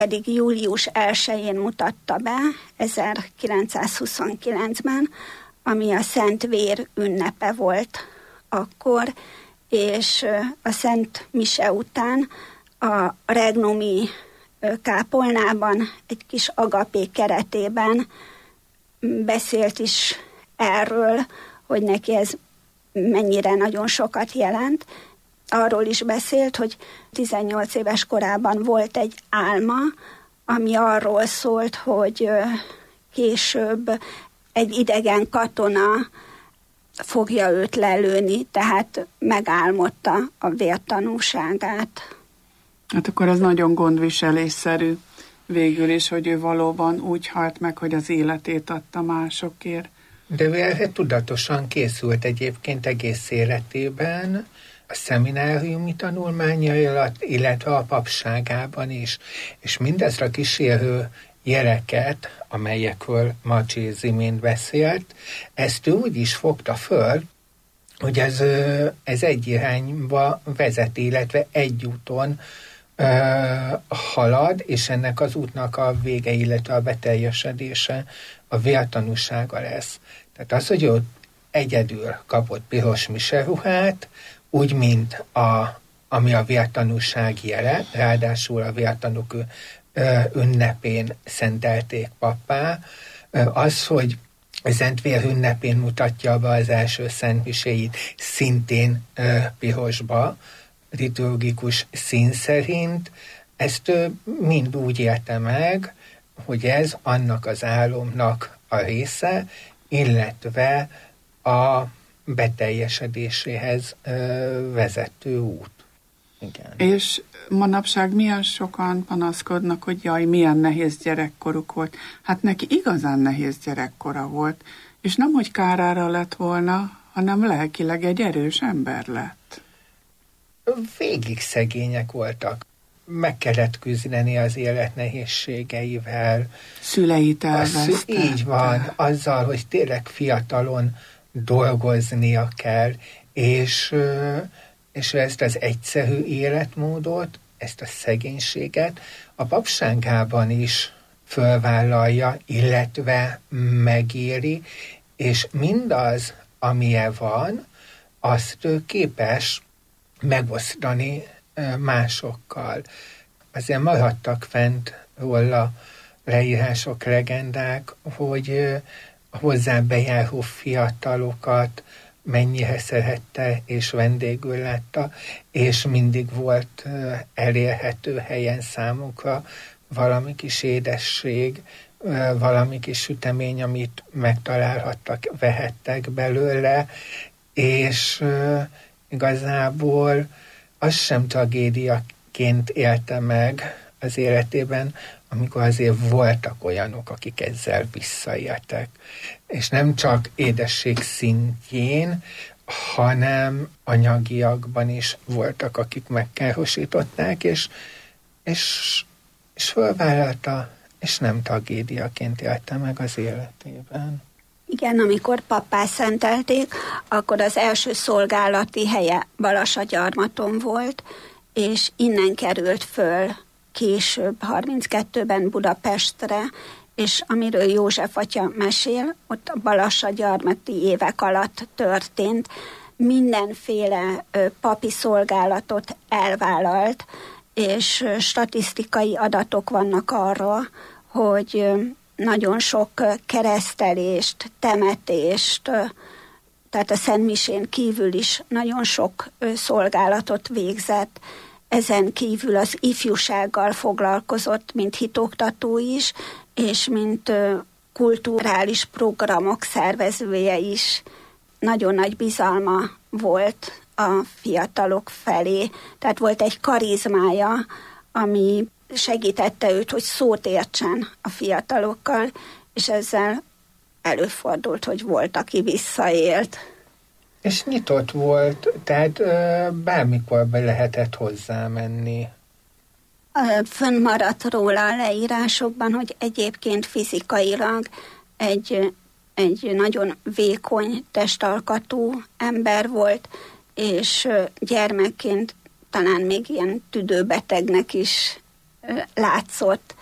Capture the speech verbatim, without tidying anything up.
pedig július elsején mutatta be, ezerkilencszázhuszonkilencben, ami a Szent Vér ünnepe volt akkor, és a Szent Mise után a regnumi kápolnában egy kis agapé keretében beszélt is erről, hogy neki ez mennyire nagyon sokat jelent. Arról is beszélt, hogy tizennyolc éves korában volt egy álma, ami arról szólt, hogy később egy idegen katona fogja őt lelőni, tehát megálmodta a vértanúságát. Hát akkor ez nagyon gondviselésszerű végül is, hogy ő valóban úgy halt meg, hogy az életét adta másokért. De ő erre tudatosan készült egyébként egész életében, a szemináriumi tanulmányai alatt, illetve a papságában is. És mindezre kísérő jeleket, amelyekről Marcsi az imént beszélt, ezt ő úgy is fogta föl, hogy ez, ez egy irányba vezet, illetve egy úton uh, halad, és ennek az útnak a vége, illetve a beteljesedése a vértanúsága lesz. Tehát az, hogy ő egyedül kapott piros miseruhát, úgy, mint a, ami a vértanúság jele, ráadásul a vértanúk ünnepén szentelték pappá, az, hogy a Szentvér ünnepén mutatja be az első szentmiséit szintén pirosba, liturgikus szín szerint, ezt mind úgy élte meg, hogy ez annak az álomnak a része, illetve a beteljesedéséhez vezető út. Igen. És manapság milyen sokan panaszkodnak, hogy jaj, milyen nehéz gyerekkoruk volt. Hát neki igazán nehéz gyerekkora volt, és nem, hogy kárára lett volna, hanem lelkileg egy erős ember lett. Végig szegények voltak. Meg kellett küzdeni az élet nehézségeivel. Szüleit elvesztette. Így van, azzal, hogy tényleg fiatalon dolgoznia kell, és, és ezt az egyszerű életmódot, ezt a szegénységet a papságában is fölvállalja, illetve megéri, és mindaz, amilyen van, azt képes megosztani másokkal. Azért maradtak fent róla leírások, legendák, hogy a hozzá bejáró fiatalokat mennyire szerette és vendégül látta, és mindig volt elérhető helyen számukra valami kis édesség, valami kis sütemény, amit megtalálhattak, vehettek belőle, és igazából az sem tragédiaként élte meg az életében, amikor azért voltak olyanok, akik ezzel visszaéltek. És nem csak édesség szintjén, hanem anyagiakban is voltak, akik megkárosították, és, és, és fölvállalta, és nem tragédiaként élte meg az életében. Igen, amikor pappá szentelték, akkor az első szolgálati helye Balassagyarmaton volt, és innen került föl később, harminckettőben Budapestre, és amiről József atya mesél, ott a Balassagyarmati évek alatt történt, mindenféle papi szolgálatot elvállalt, és statisztikai adatok vannak arra, hogy nagyon sok keresztelést, temetést, tehát a szentmisén kívül is nagyon sok szolgálatot végzett. Ezen kívül az ifjúsággal foglalkozott, mint hitoktató is, és mint kulturális programok szervezője is. Nagyon nagy bizalma volt a fiatalok felé. Tehát volt egy karizmája, ami segítette őt, hogy szót értsen a fiatalokkal, és ezzel előfordult, hogy volt, aki visszaélt. És nyitott volt, tehát ö, bármikor be lehetett hozzá menni. Fönnmaradt róla a leírásokban, hogy egyébként fizikailag egy, egy nagyon vékony testalkatú ember volt, és gyermekként talán még ilyen tüdőbetegnek is látszott.